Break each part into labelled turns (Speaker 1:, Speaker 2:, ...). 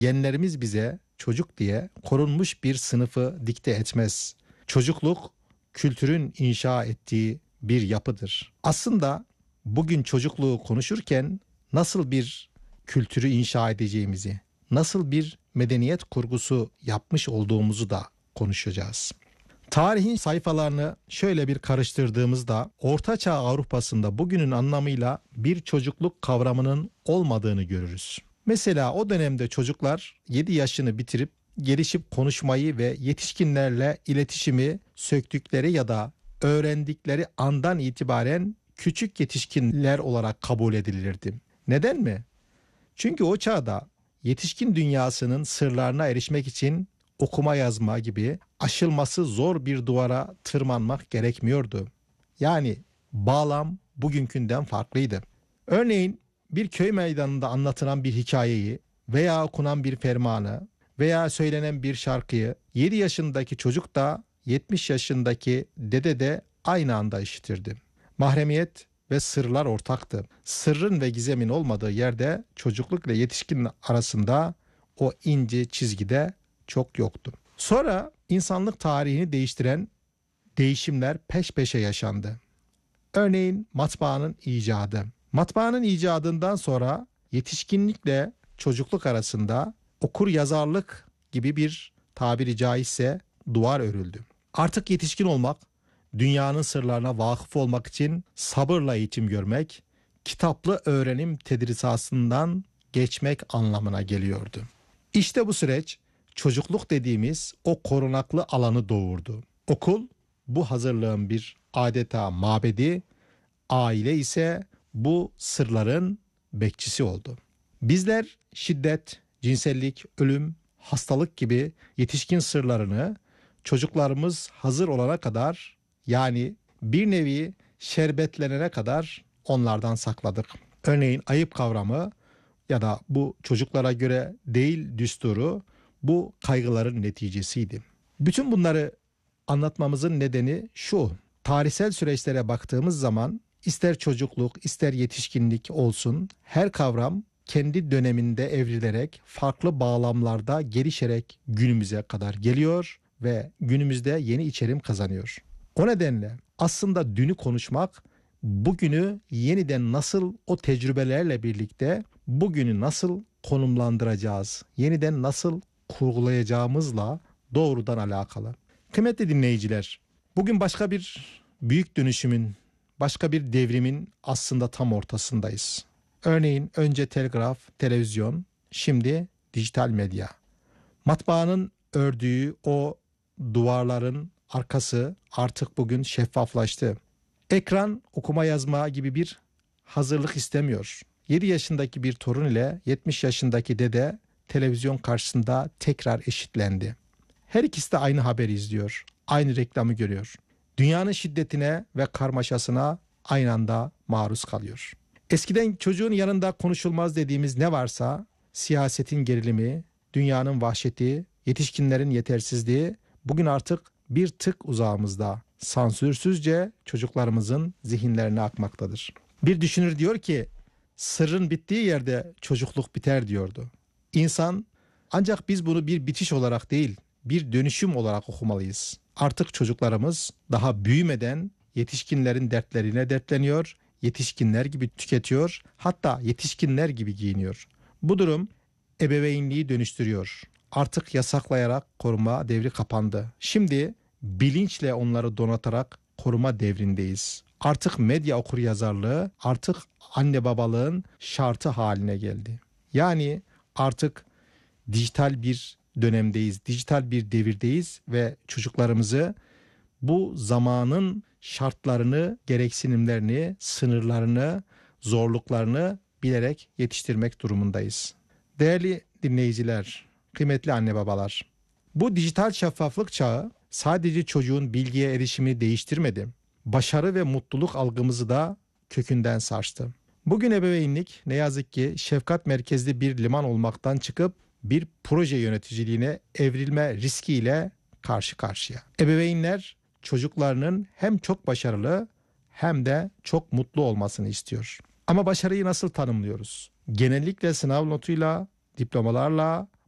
Speaker 1: Genlerimiz bize çocuk diye korunmuş bir sınıfı dikte etmez. Çocukluk kültürün inşa ettiği bir yapıdır. Aslında bugün çocukluğu konuşurken nasıl bir kültürü inşa edeceğimizi, nasıl bir medeniyet kurgusu yapmış olduğumuzu da konuşacağız. Tarihin sayfalarını şöyle bir karıştırdığımızda Orta Çağ Avrupa'sında bugünün anlamıyla bir çocukluk kavramının olmadığını görürüz. Mesela o dönemde çocuklar 7 yaşını bitirip gelişip konuşmayı ve yetişkinlerle iletişimi söktükleri ya da öğrendikleri andan itibaren küçük yetişkinler olarak kabul edilirdi. Neden mi? Çünkü o çağda yetişkin dünyasının sırlarına erişmek için okuma yazma gibi aşılması zor bir duvara tırmanmak gerekmiyordu. Yani bağlam bugünkünden farklıydı. Örneğin bir köy meydanında anlatılan bir hikayeyi veya okunan bir fermanı veya söylenen bir şarkıyı 7 yaşındaki çocuk da 70 yaşındaki dede de aynı anda işitirdi. Mahremiyet ve sırlar ortaktı. Sırrın ve gizemin olmadığı yerde çocukluk ile yetişkin arasında o ince çizgide çok yoktu. Sonra insanlık tarihini değiştiren değişimler peş peşe yaşandı. Örneğin matbaanın icadı. Matbaanın icadından sonra yetişkinlikle çocukluk arasında okur yazarlık gibi bir tabiri caizse duvar örüldü. Artık yetişkin olmak, dünyanın sırlarına vakıf olmak için sabırla eğitim görmek, kitaplı öğrenim tedrisatından geçmek anlamına geliyordu. İşte bu süreç çocukluk dediğimiz o korunaklı alanı doğurdu. Okul bu hazırlığın bir adeta mabedi, aile ise bu sırların bekçisi oldu. Bizler şiddet, cinsellik, ölüm, hastalık gibi yetişkin sırlarını çocuklarımız hazır olana kadar, yani bir nevi şerbetlenene kadar onlardan sakladık. Örneğin ayıp kavramı ya da bu çocuklara göre değil düsturu bu kaygıların neticesiydi. Bütün bunları anlatmamızın nedeni şu: tarihsel süreçlere baktığımız zaman ister çocukluk ister yetişkinlik olsun, her kavram kendi döneminde evrilerek farklı bağlamlarda gelişerek günümüze kadar geliyor ve günümüzde yeni içerim kazanıyor. O nedenle aslında dünü konuşmak, bugünü yeniden nasıl o tecrübelerle birlikte bugünü nasıl konumlandıracağız, yeniden nasıl kurgulayacağımızla doğrudan alakalı. Kıymetli dinleyiciler, bugün başka bir büyük dönüşümün, başka bir devrimin aslında tam ortasındayız. Örneğin önce telgraf, televizyon, şimdi dijital medya. Matbaanın ördüğü o duvarların arkası artık bugün şeffaflaştı. Ekran okuma yazma gibi bir hazırlık istemiyor. 7 yaşındaki bir torun ile 70 yaşındaki dede televizyon karşısında tekrar eşitlendi. Her ikisi de aynı haberi izliyor, aynı reklamı görüyor. Dünyanın şiddetine ve karmaşasına aynı anda maruz kalıyor. Eskiden çocuğun yanında konuşulmaz dediğimiz ne varsa, siyasetin gerilimi, dünyanın vahşeti, yetişkinlerin yetersizliği bugün artık bir tık uzağımızda, sansürsüzce çocuklarımızın zihinlerine akmaktadır. Bir düşünür diyor ki, sırrın bittiği yerde çocukluk biter diyordu. İnsan, ancak biz bunu bir bitiş olarak değil, bir dönüşüm olarak okumalıyız. Artık çocuklarımız daha büyümeden yetişkinlerin dertlerine dertleniyor, yetişkinler gibi tüketiyor, hatta yetişkinler gibi giyiniyor. Bu durum ebeveynliği dönüştürüyor. Artık yasaklayarak koruma devri kapandı. Şimdi bilinçle onları donatarak koruma devrindeyiz. Artık medya okuryazarlığı artık anne babalığın şartı haline geldi. Yani artık dijital bir dönemdeyiz, dijital bir devirdeyiz ve çocuklarımızı bu zamanın şartlarını, gereksinimlerini, sınırlarını, zorluklarını bilerek yetiştirmek durumundayız. Değerli dinleyiciler, kıymetli anne babalar, bu dijital şeffaflık çağı sadece çocuğun bilgiye erişimi değiştirmedi, başarı ve mutluluk algımızı da kökünden sarstı. Bugün ebeveynlik ne yazık ki şefkat merkezli bir liman olmaktan çıkıp bir proje yöneticiliğine evrilme riskiyle karşı karşıya. Ebeveynler çocuklarının hem çok başarılı hem de çok mutlu olmasını istiyor. Ama başarıyı nasıl tanımlıyoruz? Genellikle sınav notuyla, diplomalarla,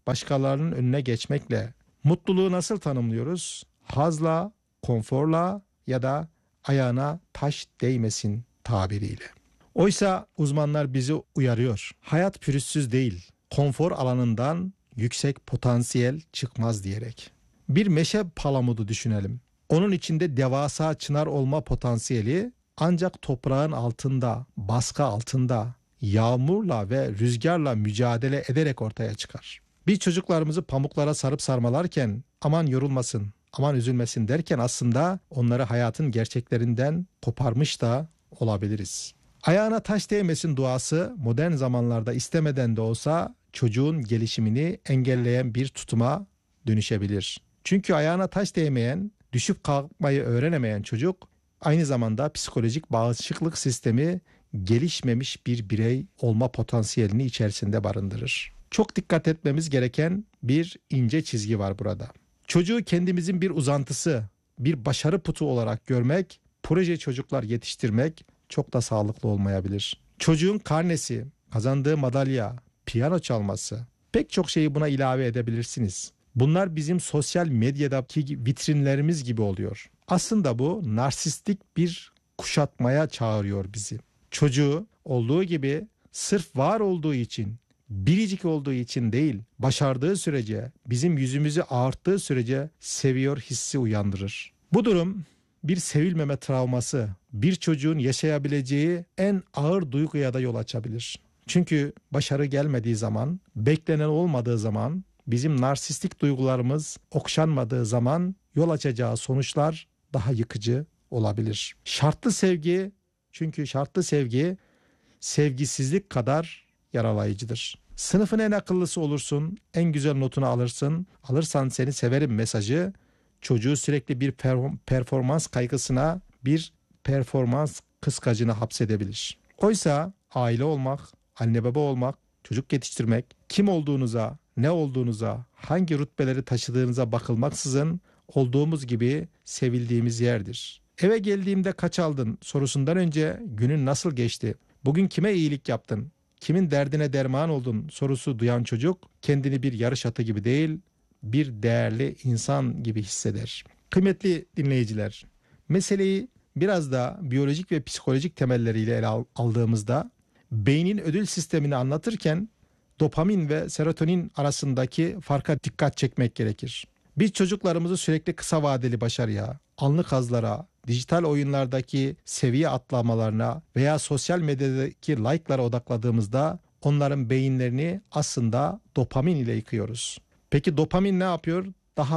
Speaker 1: başkalarının önüne geçmekle. Mutluluğu nasıl tanımlıyoruz? Hazla, konforla ya da ayağına taş değmesin tabiriyle. Oysa uzmanlar bizi uyarıyor. Hayat pürüzsüz değil, konfor alanından yüksek potansiyel çıkmaz diyerek. Bir meşe palamudu düşünelim. Onun içinde devasa çınar olma potansiyeli ancak toprağın altında, baskı altında, yağmurla ve rüzgarla mücadele ederek ortaya çıkar. Biz çocuklarımızı pamuklara sarıp sarmalarken aman yorulmasın, aman üzülmesin derken aslında onları hayatın gerçeklerinden koparmış da olabiliriz. Ayağına taş değmesin duası modern zamanlarda istemeden de olsa çocuğun gelişimini engelleyen bir tutuma dönüşebilir. Çünkü ayağına taş değmeyen, düşüp kalkmayı öğrenemeyen çocuk aynı zamanda psikolojik bağışıklık sistemi gelişmemiş bir birey olma potansiyelini içerisinde barındırır. Çok dikkat etmemiz gereken bir ince çizgi var burada. Çocuğu kendimizin bir uzantısı, bir başarı putu olarak görmek, proje çocuklar yetiştirmek çok da sağlıklı olmayabilir. Çocuğun karnesi, kazandığı madalya, piyano çalması, pek çok şeyi buna ilave edebilirsiniz. Bunlar bizim sosyal medyadaki vitrinlerimiz gibi oluyor. Aslında bu narsistik bir kuşatmaya çağırıyor bizi. Çocuğu olduğu gibi sırf var olduğu için, biricik olduğu için değil, başardığı sürece, bizim yüzümüzü ağarttığı sürece seviyor hissi uyandırır. Bu durum bir sevilmeme travması, bir çocuğun yaşayabileceği en ağır duyguya da yol açabilir. Çünkü başarı gelmediği zaman, beklenen olmadığı zaman, bizim narsistik duygularımız okşanmadığı zaman yol açacağı sonuçlar daha yıkıcı olabilir. Şartlı sevgi, çünkü şartlı sevgi sevgisizlik kadar yaralayıcıdır. Sınıfın en akıllısı olursun, en güzel notunu alırsın, alırsan seni severim mesajı çocuğu sürekli bir performans kaygısına, bir performans kıskacına hapsedebilir. Oysa aile olmak, anne baba olmak, çocuk yetiştirmek, kim olduğunuza, ne olduğunuza, hangi rütbeleri taşıdığınıza bakılmaksızın olduğumuz gibi sevildiğimiz yerdir. Eve geldiğimde kaç aldın sorusundan önce günün nasıl geçti? Bugün kime iyilik yaptın? Kimin derdine derman oldun sorusu duyan çocuk kendini bir yarış atı gibi değil, bir değerli insan gibi hisseder. Kıymetli dinleyiciler, meseleyi biraz da biyolojik ve psikolojik temelleriyle ele aldığımızda beynin ödül sistemini anlatırken dopamin ve serotonin arasındaki farka dikkat çekmek gerekir. Biz çocuklarımızı sürekli kısa vadeli başarıya, anlık hazlara, dijital oyunlardaki seviye atlamalarına veya sosyal medyadaki like'lara odakladığımızda onların beyinlerini aslında dopamin ile yıkıyoruz. Peki dopamin ne yapıyor?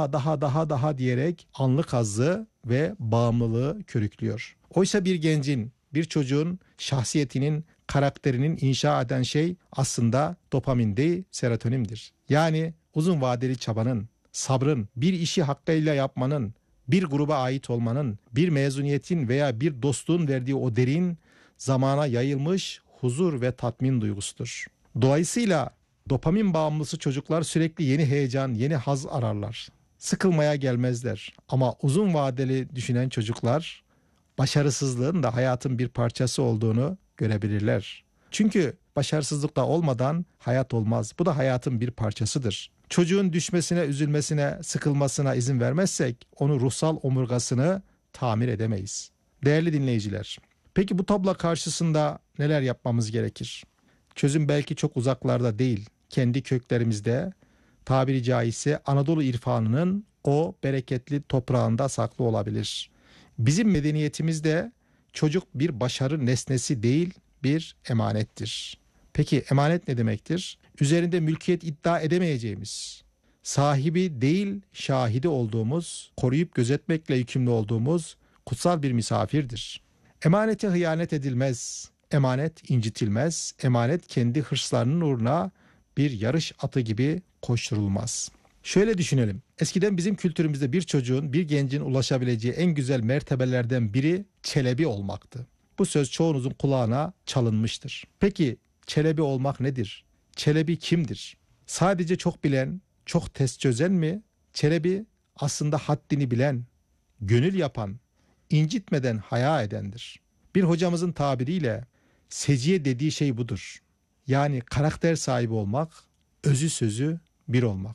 Speaker 1: Daha diyerek anlık hazzı ve bağımlılığı körüklüyor. Oysa bir gencin, bir çocuğun şahsiyetinin, karakterinin inşa eden şey aslında dopamin değil, serotonindir. Yani uzun vadeli çabanın, sabrın, bir işi hakkıyla yapmanın, bir gruba ait olmanın, bir mezuniyetin veya bir dostluğun verdiği o derin, zamana yayılmış huzur ve tatmin duygusudur. Dolayısıyla dopamin bağımlısı çocuklar sürekli yeni heyecan, yeni haz ararlar. Sıkılmaya gelmezler. Ama uzun vadeli düşünen çocuklar başarısızlığın da hayatın bir parçası olduğunu görebilirler. Çünkü başarısızlıkta olmadan hayat olmaz. Bu da hayatın bir parçasıdır. Çocuğun düşmesine, üzülmesine, sıkılmasına izin vermezsek onu ruhsal omurgasını tamir edemeyiz. Değerli dinleyiciler, peki bu tablo karşısında neler yapmamız gerekir? Çözüm belki çok uzaklarda değil, kendi köklerimizde, tabiri caizse Anadolu irfanının o bereketli toprağında saklı olabilir. Bizim medeniyetimizde çocuk bir başarı nesnesi değil, bir emanettir. Peki emanet ne demektir? Üzerinde mülkiyet iddia edemeyeceğimiz, sahibi değil şahidi olduğumuz, koruyup gözetmekle yükümlü olduğumuz kutsal bir misafirdir. Emanete hıyanet edilmez, emanet incitilmez, emanet kendi hırslarının uğruna bir yarış atı gibi koşturulmaz. Şöyle düşünelim. Eskiden bizim kültürümüzde bir çocuğun, bir gencin ulaşabileceği en güzel mertebelerden biri çelebi olmaktı. Bu söz çoğunuzun kulağına çalınmıştır. Peki çelebi olmak nedir? Çelebi kimdir? Sadece çok bilen, çok test çözen mi? Çelebi aslında haddini bilen, gönül yapan, incitmeden haya edendir. Bir hocamızın tabiriyle seciye dediği şey budur. Yani karakter sahibi olmak, özü sözü bir olmak.